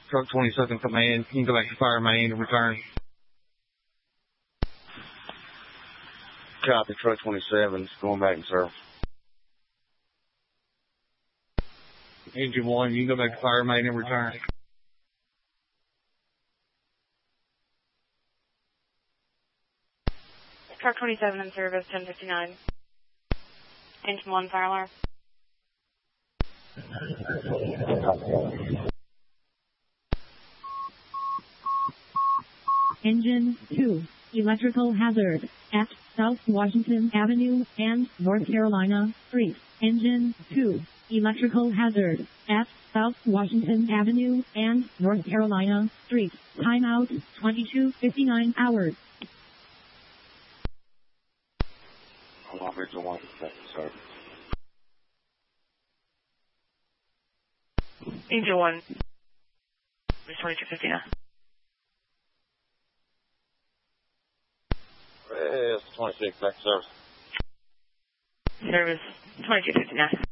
Truck 27 command, you can go back to fire main and return. Copy, Truck 27, going back in service. Engine 1, you can go back to fire main and return. Truck 27 in service, 1059. Engine 1, fire alarm. Engine 2, electrical hazard at South Washington Avenue and North Carolina Street. Engine 2, electrical hazard at South Washington Avenue and North Carolina Street. Timeout 22:59 hours. Engine 1, back in service. Engine 1, 2259. It's 26, back in service. Service 2259.